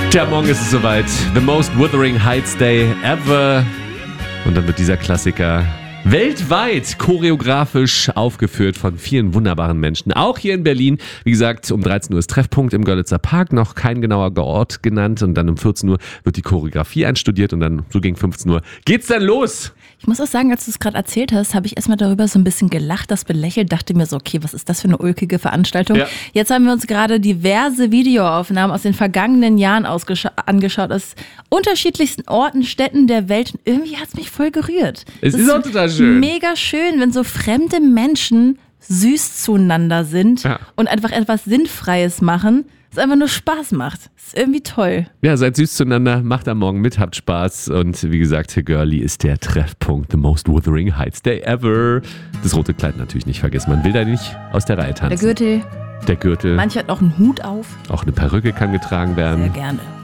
Tja, morgen ist es soweit. The most Wuthering Heights Day ever. Und dann wird dieser Klassiker weltweit choreografisch aufgeführt von vielen wunderbaren Menschen. Auch hier in Berlin. Wie gesagt, um 13 Uhr ist Treffpunkt im Görlitzer Park. Noch kein genauer Ort genannt. Und dann um 14 Uhr wird die Choreografie einstudiert. Und dann so gegen 15 Uhr geht's dann los. Ich muss auch sagen, als du es gerade erzählt hast, habe ich erstmal darüber so ein bisschen gelacht, das belächelt, dachte mir so, okay, was ist das für eine ulkige Veranstaltung? Ja. Jetzt haben wir uns gerade diverse Videoaufnahmen aus den vergangenen Jahren angeschaut, aus unterschiedlichsten Orten, Städten der Welt. Und irgendwie hat es mich voll gerührt. Es ist auch total schön. Mega schön, wenn so fremde Menschen süß zueinander sind und einfach etwas Sinnfreies machen, das einfach nur Spaß macht. Das ist irgendwie toll. Ja, seid süß zueinander, macht am Morgen mit, habt Spaß. Und wie gesagt, hier Girlie ist der Treffpunkt. The most Wuthering Heights Day ever. Das rote Kleid natürlich nicht vergessen. Man will da nicht aus der Reihe tanzen. Der Gürtel. Der Gürtel. Manche hat auch einen Hut auf. Auch eine Perücke kann getragen werden. Sehr gerne.